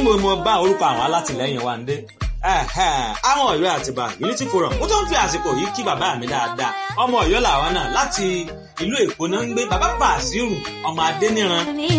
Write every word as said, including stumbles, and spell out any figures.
mo mọ bá orúkọ àwọn alátìlẹyìn wa ń dé àwọn Ọ̀yọ́ Àtìbà Unity Forum ó tó ń fi àsìkò yìí kí bàbá mi dáadáa ọmọ Ọ̀yọ́ làwọn náà láti ìlú Èkó náà ń gbé bàbá Bàṣírù ọmọ Adéníran